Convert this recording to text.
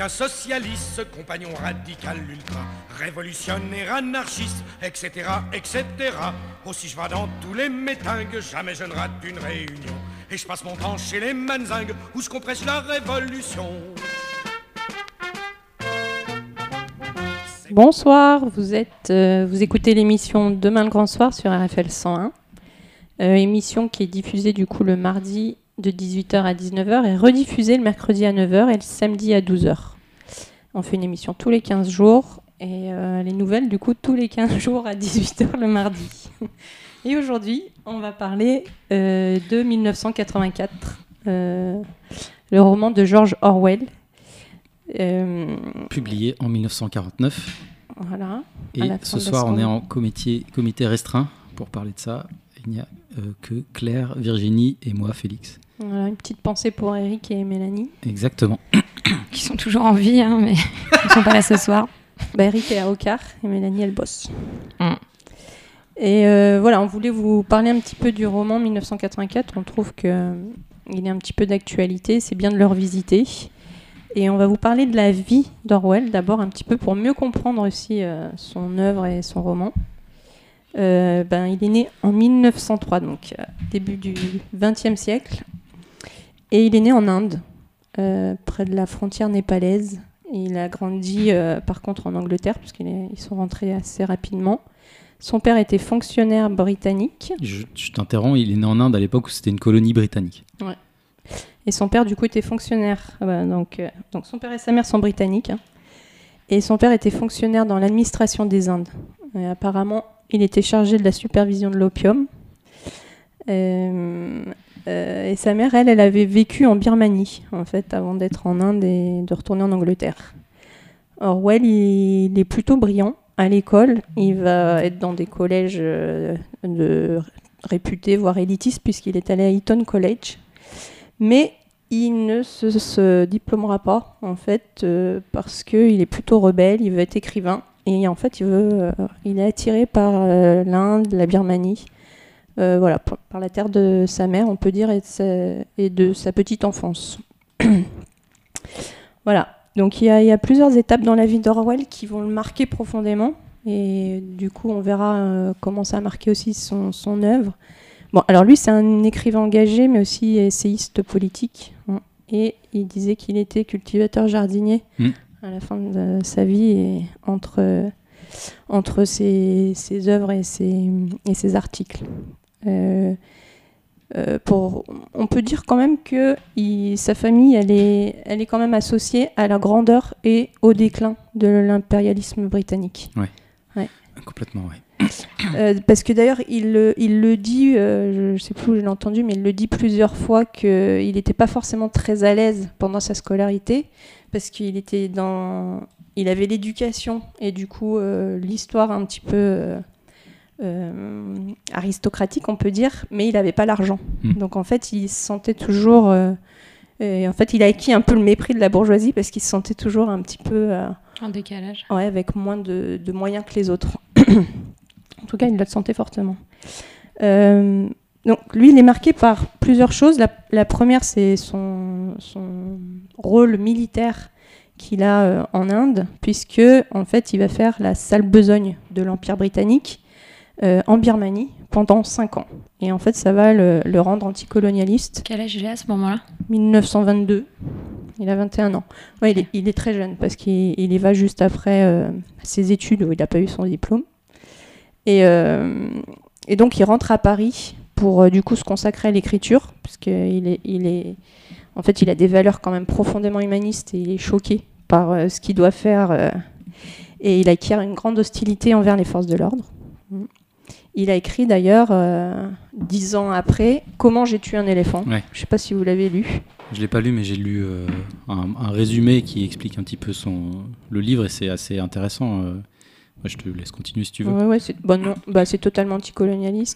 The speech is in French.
Un socialiste, compagnon radical, ultra, révolutionnaire, anarchiste, etc., etc. Aussi je vais dans tous les métingues, jamais je ne rate une réunion. Et je passe mon temps chez les manzingues, où je compresse la révolution. Bonsoir, vous écoutez l'émission Demain le Grand Soir sur RFL 101. Émission qui est diffusée du coup le mardi de 18h à 19h et rediffusée le mercredi à 9h et le samedi à 12h. On fait une émission tous les 15 jours et les nouvelles du coup tous les 15 jours à 18h le mardi. Et aujourd'hui, on va parler de 1984, le roman de George Orwell. Publié en 1949. Voilà. Et ce soir, on est en comité restreint pour parler de ça. Il n'y a que Claire, Virginie et moi, Félix. Voilà, une petite pensée pour Eric et Mélanie. Exactement. Qui sont toujours en vie, hein, mais ils ne sont pas là ce soir. Eric est à Ocar et Mélanie, elle bosse. Et voilà, on voulait vous parler un petit peu du roman 1984. On trouve qu'il est un petit peu d'actualité. C'est bien de le revisiter. Et on va vous parler de la vie d'Orwell, d'abord un petit peu pour mieux comprendre aussi son œuvre et son roman. Il est né en 1903, donc début du XXe siècle. Et il est né en Inde, près de la frontière népalaise. Et il a grandi par contre en Angleterre, puisqu'ils sont rentrés assez rapidement. Son père était fonctionnaire britannique. Je t'interromps, il est né en Inde à l'époque où c'était une colonie britannique. Ouais. Et son père, du coup, était fonctionnaire. Donc son père et sa mère sont britanniques. Hein. Et son père était fonctionnaire dans l'administration des Indes. Et apparemment, il était chargé de la supervision de l'opium. Et sa mère, elle avait vécu en Birmanie, en fait, avant d'être en Inde et de retourner en Angleterre. Orwell, il est plutôt brillant à l'école. Il va être dans des collèges réputés, voire élitistes, puisqu'il est allé à Eton College. Mais il ne se diplômera pas, en fait, parce qu'il est plutôt rebelle, il veut être écrivain. Et en fait, il est attiré par l'Inde, la Birmanie, par la terre de sa mère, on peut dire, et de sa petite enfance. Voilà. Donc il y a plusieurs étapes dans la vie d'Orwell qui vont le marquer profondément. Et du coup, on verra comment ça a marqué aussi son œuvre. Bon, alors lui, c'est un écrivain engagé, mais aussi essayiste politique. Hein, et il disait qu'il était cultivateur jardinier à la fin de sa vie, et entre ses œuvres et ses articles. On peut dire quand même que sa famille, elle est quand même associée à la grandeur et au déclin de l'impérialisme britannique. Ouais. Complètement, oui. Parce que d'ailleurs, il le dit, je ne sais plus où je l'ai entendu, mais il le dit plusieurs fois qu'il n'était pas forcément très à l'aise pendant sa scolarité, parce qu'il il avait l'éducation et du coup l'histoire un petit peu aristocratique, on peut dire, mais il n'avait pas l'argent. Donc en fait, il se sentait toujours... et en fait, il a acquis un peu le mépris de la bourgeoisie parce qu'il se sentait toujours un petit peu... en décalage. Ouais, avec moins de moyens que les autres. En tout cas, il le sentait fortement. Donc, lui, il est marqué par plusieurs choses. La première, c'est son rôle militaire qu'il a en Inde, puisque, en fait, il va faire la sale besogne de l'Empire britannique en Birmanie pendant 5 ans. Et en fait, ça va le rendre anticolonialiste. Quel âge il a à ce moment-là ? 1922. Il a 21 ans. Ouais, il est très jeune, parce qu'il y va juste après ses études où il n'a pas eu son diplôme. Et donc, il rentre à Paris pour, du coup, se consacrer à l'écriture, parce qu'il en fait, il a des valeurs quand même profondément humanistes et il est choqué par ce qu'il doit faire. Et il acquiert une grande hostilité envers les forces de l'ordre. Il a écrit d'ailleurs, 10 ans après, Comment j'ai tué un éléphant. Ouais. Je ne sais pas si vous l'avez lu. Je ne l'ai pas lu, mais j'ai lu un résumé qui explique un petit peu le livre, et c'est assez intéressant. Je te laisse continuer si tu veux. Ouais, c'est totalement anticolonialiste.